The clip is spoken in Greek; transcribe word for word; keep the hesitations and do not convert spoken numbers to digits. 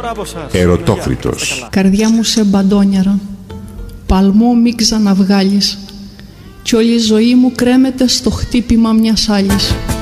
Ερωτόκριτος. Καρδιά μου σε μπαντόνιαρα, παλμό μη ξαναβγάλεις, κι όλη η ζωή μου κρέμεται στο χτύπημα μιας άλλης.